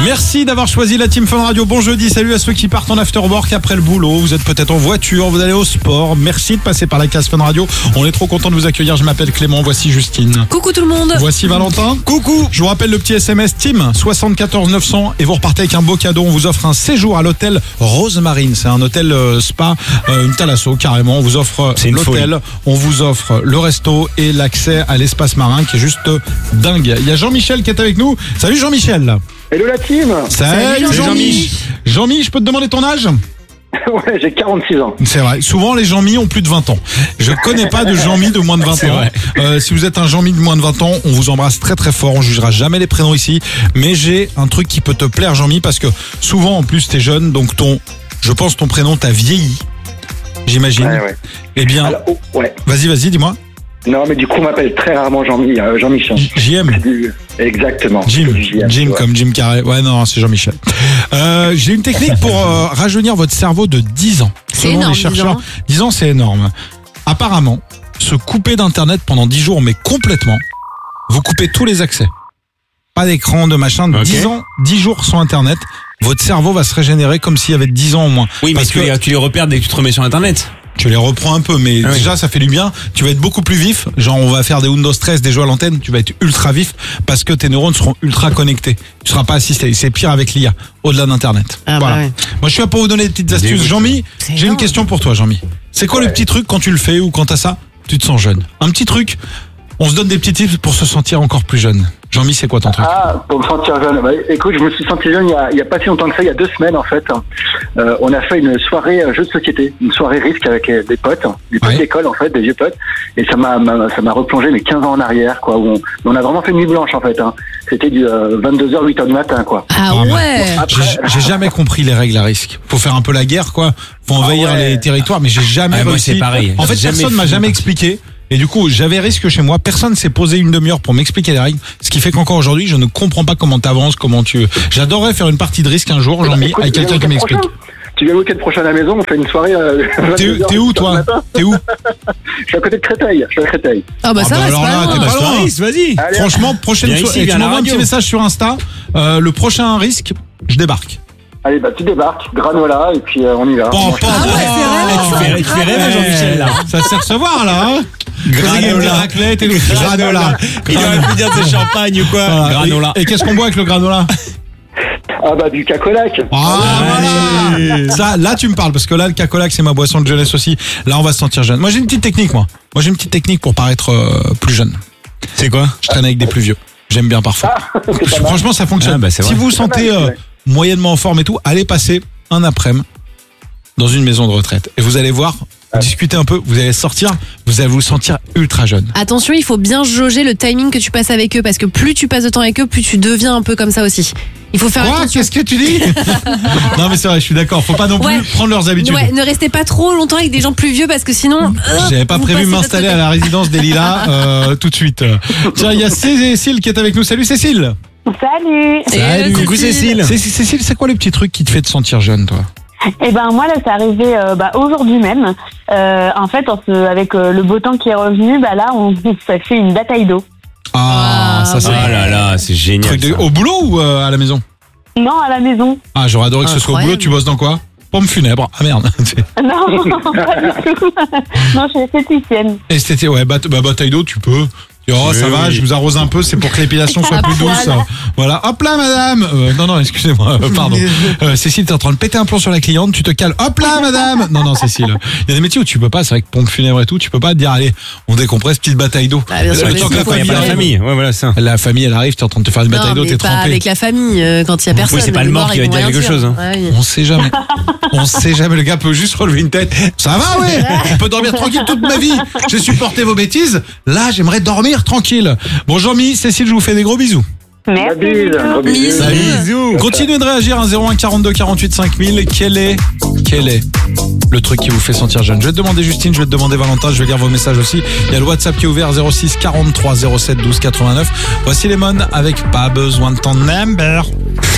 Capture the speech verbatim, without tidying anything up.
Merci d'avoir choisi la Team Fun Radio. Bon jeudi, salut à ceux qui partent en afterwork après le boulot. Vous êtes peut-être en voiture, vous allez au sport. Merci de passer par la case Fun Radio. On est trop content de vous accueillir. Je m'appelle Clément, voici Justine. Coucou tout le monde. Voici Valentin. Coucou. Je vous rappelle le petit S M S Team soixante-quatorze neuf cents et vous repartez avec un beau cadeau. On vous offre un séjour à l'hôtel Rosemarine. C'est un hôtel euh, spa, euh, une thalasso carrément. On vous offre C'est une l'hôtel, folie. on vous offre le resto et l'accès à l'espace marin qui est juste dingue. Il y a Jean-Michel qui est avec nous. Salut Jean-Michel. Hello la team. Salut Jean-Mi. Jean-Mi, je peux te demander ton âge ? Ouais, j'ai quarante-six ans. C'est vrai. Souvent, les Jean-Mi ont plus de vingt ans. Je connais pas de Jean-Mi de moins de vingt C'est ans. vrai. Euh, si vous êtes un Jean-Mi de moins de vingt ans, on vous embrasse très très fort. On jugera jamais les prénoms ici. Mais j'ai un truc qui peut te plaire, Jean-Mi, parce que souvent, en plus, t'es jeune, donc ton, je pense, ton prénom t'a vieilli. J'imagine. Ouais, ouais. Eh bien, Alors, oh, ouais. vas-y, vas-y, dis-moi. Non, mais du coup, on m'appelle très rarement Jean-Mi, euh, Jean-Michel. J M. C'est du- Exactement. Jim, C'est du J M, Jim ouais. comme Jim Carrey. Ouais, non, c'est Jean-Michel. Euh, j'ai une technique pour euh, rajeunir votre cerveau de dix ans. C'est Selon énorme, les chercheurs, dix ans. dix ans, c'est énorme. Apparemment, se couper d'internet pendant dix jours, mais complètement, vous coupez tous les accès. Pas d'écran, de machin, Ok. dix ans, dix jours sans internet, votre cerveau va se régénérer comme s'il y avait dix ans au moins. Oui, mais Parce tu, que les, tu les repères dès que tu te remets sur Internet. tu les reprends un peu, mais Ah oui. déjà ça fait du bien. Tu vas être beaucoup plus vif. Genre on va faire des Windows treize, des jeux à l'antenne. Tu vas être ultra vif parce que tes neurones seront ultra connectés. Tu seras pas assisté. C'est pire avec l'I A, au-delà d'Internet. Ah, voilà. bah ouais. Moi je suis là pour vous donner des petites astuces. Dégoûte. Jean-Mi, C'est j'ai une énorme. question pour toi, Jean-Mi. C'est quoi le petit truc quand tu le fais ou quand t'as ça, tu te sens jeune? Un petit truc. On se donne des petits tips pour se sentir encore plus jeune. Jean-Mi, c'est quoi ton truc? Ah, pour me sentir jeune. Bah, écoute, je me suis senti jeune il y, a, il y a pas si longtemps que ça, il y a deux semaines en fait. Euh, on a fait une soirée euh, jeu de société, une soirée risque avec euh, des potes, des potes Ouais. d'école en fait, des vieux potes. Et ça m'a, m'a- ça m'a replongé mes quinze ans en arrière, quoi. Où on, on a vraiment fait une nuit blanche en fait. Hein. C'était du euh, vingt-deux heures, huit heures du matin, quoi. Ah Ah, mais- ouais. J'ai j'ai jamais compris les règles à risque. Faut faire un peu la guerre, quoi. Faut envahir Ah ouais. les territoires, mais j'ai jamais Ah, moi, réussi. c'est pareil. En fait, Jamais personne m'a fou. jamais expliqué. Et du coup, j'avais risque chez moi. Personne s'est posé une demi-heure pour m'expliquer les règles. Ce qui fait qu'encore aujourd'hui, je ne comprends pas comment t'avances, comment tu. J'adorerais faire une partie de risque un jour, Jean-Mi, Écoute, avec tu viens quelqu'un qui le week-end m'explique. prochain Tu viens le week-end prochain à la maison, on fait une soirée. Euh, T'es vingt-deux heures, t'es où, huit heures toi du matin. T'es où Je suis à côté de Créteil. Je suis à Créteil. Ah bah Ah ça bah va, alors c'est là, pas t'es loin. pas loin. vas-y. Allez, Franchement, prochaine Viens ici, soirée. Et viens tu à la m'envoies un petit radio. message sur Insta. Euh, le prochain risque, je débarque. allez, bah tu débarques, granola, et puis euh, on y va. Bon, Moi, je- pas Ah ouais, c'est vrai. Eh, tu fais, tu fais rêver, Jean-Michel, là. Ça se fait recevoir, là, hein. Granola. Raclette et le granola. Il aurait pu dire de champagne ou quoi. Voilà. Granola. Et, et qu'est-ce qu'on boit avec le granola? Ah bah du cacolac. Ah, voilà. Ça, là, tu me parles, parce que là, le cacolac, c'est ma boisson de jeunesse aussi. Là, on va se sentir jeune. Moi, j'ai une petite technique, moi. Moi, j'ai une petite technique pour paraître euh, plus jeune. C'est quoi? Je traîne avec des plus vieux. J'aime bien parfois. C'est pas mal. Franchement, ça fonctionne. Ah, bah, c'est si vrai. vous vous C'est pas sentez mal, euh, ouais. moyennement en forme et tout, allez passer un après-midi dans une maison de retraite. Et vous allez voir, discuter un peu, vous allez sortir, vous allez vous sentir ultra jeune. Attention, il faut bien jauger le timing que tu passes avec eux parce que plus tu passes de temps avec eux, plus tu deviens un peu comme ça aussi. Il faut faire Quoi? attention. Qu'est-ce que tu dis? Non, mais c'est vrai, je suis d'accord. Faut pas non plus Ouais. prendre leurs habitudes. Ouais, ne restez pas trop longtemps avec des gens plus vieux parce que sinon. euh, J'avais pas vous prévu passez de m'installer l'autre à la résidence des Lilas euh, tout de suite. Tiens, il y a Cécile qui est avec nous. Salut Cécile. Salut. côté. Salut. Hello, Coucou, Cécile. Cécile, Cécile, c'est quoi les petits trucs qui te fait te sentir jeune, toi? Eh ben moi là c'est arrivé euh, bah, aujourd'hui même. Euh, en fait en se- avec euh, le beau temps qui est revenu, bah là on ça fait une bataille d'eau. Ah, Ah, ça c'est ouais. Ah là là, c'est génial. truc de- ça. au boulot ou euh, à la maison? Non à la maison. Ah, j'aurais adoré que ce soit au boulot. Incroyable. Tu bosses dans quoi? Pompe funèbre. Ah merde. Non pas du tout. Non je suis esthéticienne. Et c'était ouais, bat- bah, bataille d'eau, tu peux. Oh, Oui, ça va, oui. je vous arrose un peu, c'est pour que l'épilation soit À plus douce. poil. Voilà, hop là, madame. Euh, non, non, excusez-moi, euh, pardon. Euh, Cécile, t'es en train de péter un plomb sur la cliente, tu te cales. Hop là, madame. Non, non, Cécile. Il y a des métiers où tu peux pas, c'est vrai que pompe funèbre et tout, tu peux pas te dire, allez, on décompresse, petite bataille d'eau. Ah, bien sûr, Le mais temps que c'est la faux, Il y a famille pas la arrive. famille. Ouais, voilà, ça. La famille, elle arrive, t'es en train de te faire une bataille Non, d'eau, mais t'es pas trempé. avec la famille euh, quand il y a personne. c'est pas le Les mort morts, qui ils va vont dire rien quelque chose, hein. Ouais, oui. On sait jamais. On sait jamais. Le gars peut juste relever une tête. Ça va, ouais. On peut dormir tranquille toute ma vie. J'ai supporté vos bêtises. Là, j'aimerais dormir tranquille. Bon, Jean-Mi, Cécile, je vous fais des gros bisous. Merci. Bise, gros bisous. Bisous. Salut. Bisous. Continuez de réagir à zéro un quarante-deux quarante-huit cinq mille. Quel est, quel est le truc qui vous fait sentir jeune? Je vais te demander Justine, je vais te demander Valentin, je vais lire vos messages aussi. Il y a le WhatsApp qui est ouvert zéro six quarante-trois zéro sept douze quatre-vingt-neuf. Voici les mônes avec Pas besoin de ton number.